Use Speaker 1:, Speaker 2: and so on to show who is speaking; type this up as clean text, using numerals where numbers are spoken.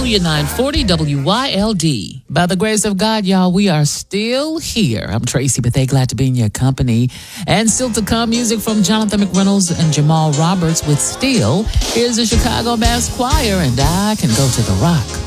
Speaker 1: Hallelujah 940 WYLD. By the grace of God, y'all, we are still here. I'm Tracy Bethea, glad to be in your company. And still to come, music from Jonathan McReynolds and Jamal Roberts with Still. Here's the Chicago Mass Choir, and I Can Go to the Rock.